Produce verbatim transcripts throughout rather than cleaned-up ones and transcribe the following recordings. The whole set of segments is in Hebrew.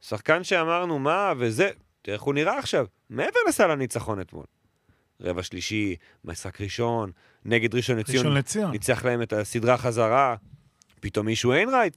שחקן שאמרנו מה וזה, תראה איך הוא נראה עכשיו, מעבר לסל הניצחון אתמול. רבע שלישי, משחק ראשון, נגד ראשון לציון, ראשון לציון. ניצח להם את הסדרה חזרה, פתאום איש ויינרייט.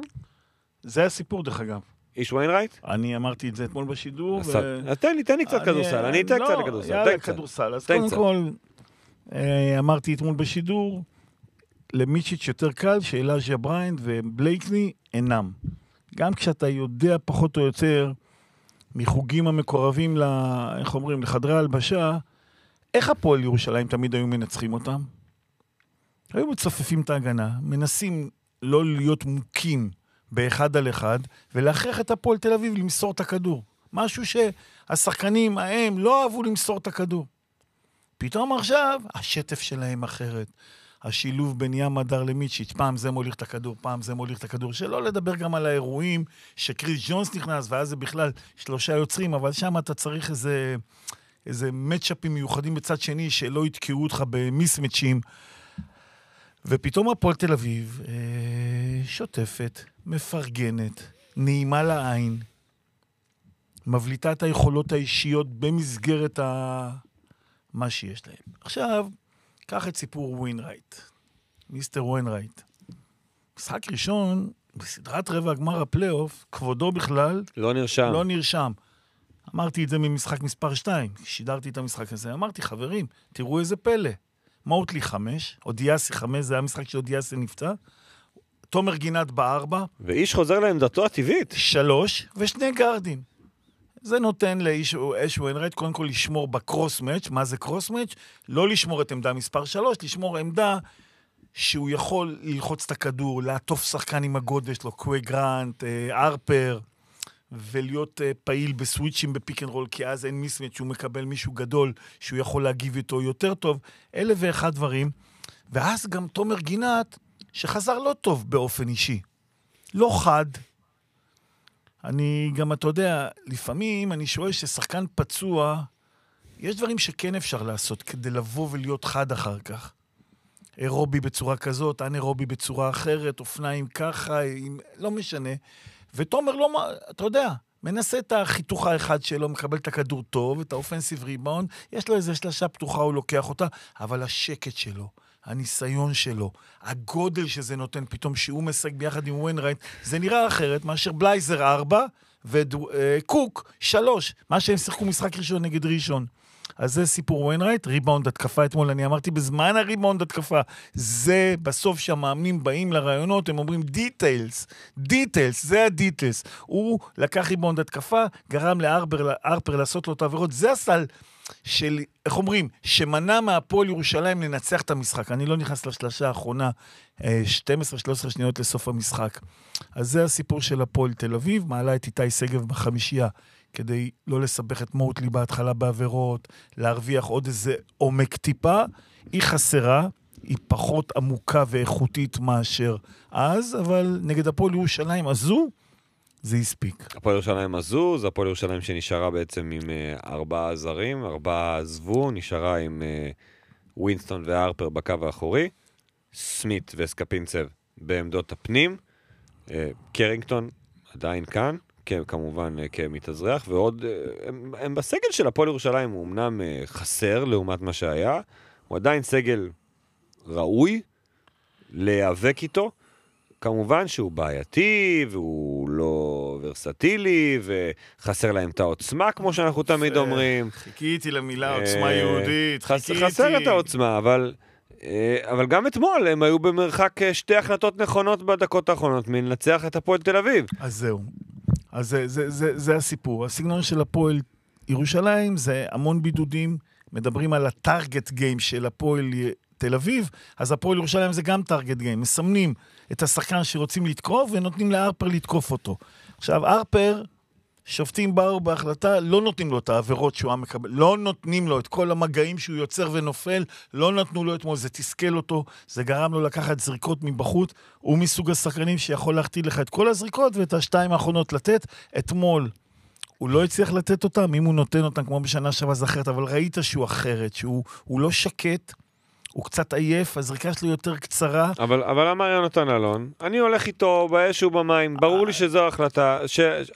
זה הסיפור דרך אגב. איש ויינרייט? אני אמרתי את זה אתמול בשידור. אז תן לי, תן לי קצת כדורסל, אני אתן קצת לכדורסל. יאללה, כדורסל. אז קודם כל, אמרתי אתמול בשידור, למיצ'יץ' יותר קל, שאלאז'ה בריינד ובלייקני אינם. גם כשאתה יודע פחות או יותר מחוגים המקורבים, איך אומרים, לחדרי הלבשה, איך הפועל ירושלים תמיד היו מנצחים אותם? היו מצופפים את ההגנה, מנסים לא להיות מוכים באחד על אחד, ולהכריח את הפועל תל אביב למסור את הכדור. משהו שהשחקנים ההם לא אהבו למסור את הכדור. פתאום עכשיו, השטף שלהם אחרת. השילוב בין ים הדר למיצ'יץ', פעם זה מוליך את הכדור, פעם זה מוליך את הכדור, שלא לדבר גם על האירועים שקריס ג'ונס נכנס, ואז זה בכלל שלושה יוצרים, אבל שם אתה צריך איזה, איזה מצ'אפים מיוחדים בצד שני, שלא יתקעו אותך במיסמצ'ים, ופתאום הפועל תל אביב אה, שוטפת, מפרגנת, נעימה לעין, מבליטה את היכולות האישיות במסגרת ה... מה שיש להם. עכשיו, קח את סיפור ווינרייט. מיסטר ווינרייט. משחק ראשון, בסדרת רבע הגמר הפלייאוף, כבודו בכלל... לא נרשם. לא נרשם. אמרתי את זה ממשחק מספר שתיים. שידרתי את המשחק הזה. אמרתי, חברים, תראו איזה פלא. מאוטלי חמש, אודיאסי חמש, זה היה משחק שאודיאסי נפצע. תומר גינת בארבע. ואיש חוזר לעמדתו הטבעית. שלוש, ושני גרדים. זה נותן לאיש ווינרייט קודם כל לשמור בקרוס מאץ'. מה זה קרוס מאץ'? לא לשמור את עמדה מספר שלוש, לשמור עמדה שהוא יכול ללחוץ את הכדור, לעטוף שחקן עם הגודל שלו, קווי גרנט, ארפר, ולהיות פעיל בסוויצ'ים בפיק אנד רול, כי אז אין מיסמץ' שהוא מקבל מישהו גדול שהוא יכול להגיב איתו יותר טוב. אלה ואחד דברים. ואז גם תומר גינת, שחזר לא טוב באופן אישי. לא חד. אני גם, אתה יודע, לפעמים אני שואל ששחקן פצוע, יש דברים שכן אפשר לעשות כדי לבוא ולהיות חד אחר כך. אירובי בצורה כזאת, אנאירובי בצורה אחרת, אופניים ככה, לא משנה. ותומר לא, אתה יודע, מנסה את החיתוך האחד שלו, מקבל את הכדור טוב, את האופנסיב ריבאונד, יש לו איזה שלשה פתוחה, הוא לוקח אותה, אבל השקט שלו, הניסיון שלו, הגודל שזה נותן פתאום שהוא משחק ביחד עם ווינרייט, זה נראה אחרת מאשר בלייזר ארבע וקוק שלוש, מה שהם שיחקו משחק ראשון נגד ראשון. אז זה סיפור ווינרייט, ריבאונד התקפה אתמול, אני אמרתי בזמן הריבאונד התקפה, זה בסוף שהמאמנים באים לרעיונות, הם אומרים דיטיילס, דיטיילס, זה הדיטיילס. הוא לקח ריבאונד התקפה, גרם לארפר לעשות לו את העבירות, זה הסל של, איך אומרים, שמנע מהפועל ירושלים לנצח את המשחק. אני לא נכנס לשלושה האחרונה, שתים עשרה שלוש עשרה שניות לסוף המשחק. אז זה הסיפור של הפועל תל אביב, מעלה את איתי סגב בחמישייה, כדי לא לסבך את מוטלי בהתחלה בעבירות, להרוויח עוד איזה עומק טיפה. היא חסרה, היא פחות עמוקה ואיכותית מאשר אז, אבל נגד הפועל ירושלים הזו, זה הספיק. הפועל ירושלים הזו, זה הפועל ירושלים שנשארה בעצם עם uh, ארבעה זרים, ארבעה עזבו, נשארה עם uh, ווינסטון והרפר בקו האחורי, סמית וסקפינצב בעמדות הפנים, uh, קרינגטון עדיין כאן, כמובן כמתאזרח, ועוד, הם, הם בסגל של הפועל ירושלים, הוא אמנם חסר לעומת מה שהיה, הוא עדיין סגל ראוי להיאבק איתו, כמובן שהוא בעייתי, והוא לא ורסטילי, וחסר להם את העוצמה, כמו שאנחנו תמיד אומרים. חיכיתי למילה עוצמה יהודית, חיכיתי. חסר את העוצמה, אבל... אבל גם אתמול הם היו במרחק שתי החלטות נכונות בדקות האחרונות, מלנצח את הפועל תל אביב. אז זהו. אז זה, זה, זה, זה הסיפור. הסגנון של הפועל ירושלים זה המון בידודים, מדברים על הטארגט גיים של הפועל תל אביב, אז הפועל ירושלים זה גם טארגט גיים, מסמנים את השחקן שרוצים לתקוף ונותנים לארפר לתקוף אותו. עכשיו, ארפר, שופטים באו בהחלטה, לא נותנים לו את העבירות שהוא מקבל, לא נותנים לו את כל המגעים שהוא יוצר ונופל, לא נתנו לו אתמול, זה תסכל אותו, זה גרם לו לקחת זריקות מבחוץ, הוא מסוג השחקנים שיכול להכתיל לך את כל הזריקות ואת השתיים האחרונות לתת. אתמול הוא לא הצליח לתת אותם, אם הוא נותן אותם כמו בשנה שעברה זה אחרת, אבל ראית שהוא אחרת, שהוא הוא לא שקט, הוא קצת עייף, הזריקה שלו יותר קצרה. אבל, אבל אמר יונתן אלון, אני הולך איתו באש ובמים, ברור לי שזו החלטה, ש...